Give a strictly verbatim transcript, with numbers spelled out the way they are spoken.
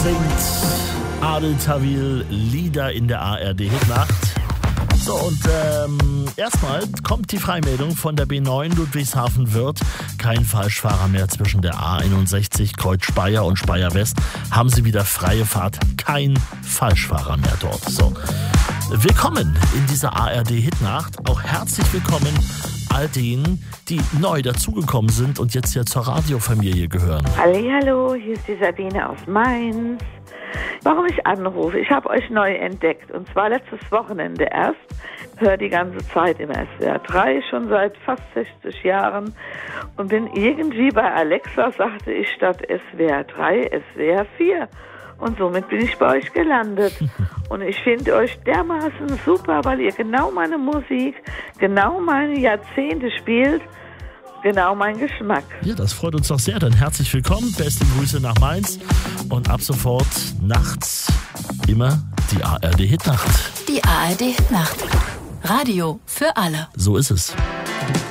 singt Adel Tawil Lieder in der A R D-Hitnacht. So, und ähm, erstmal kommt die Freimeldung von der B neun Ludwigshafen Wörth. Kein Falschfahrer mehr zwischen der A einundsechzig Kreuz Speyer und Speyer West. Haben Sie wieder freie Fahrt. Kein Falschfahrer mehr dort. So, willkommen in dieser A R D-Hitnacht. Auch herzlich willkommen all denen, die neu dazugekommen sind und jetzt hier zur Radiofamilie gehören. Hallihallo, hier ist die Sabine aus Mainz. Warum ich anrufe? Ich habe euch neu entdeckt und zwar letztes Wochenende erst. Höre die ganze Zeit im S W R drei, schon seit fast sechzig Jahren und bin irgendwie bei Alexa, sagte ich statt S W R drei, S W R vier. Und somit bin ich bei euch gelandet. Und ich finde euch dermaßen super, weil ihr genau meine Musik, genau meine Jahrzehnte spielt, genau mein Geschmack. Ja, das freut uns doch sehr. Dann herzlich willkommen, beste Grüße nach Mainz und ab sofort nachts immer die A R D-Hitnacht. Die A R D-Hitnacht. Radio für alle. So ist es.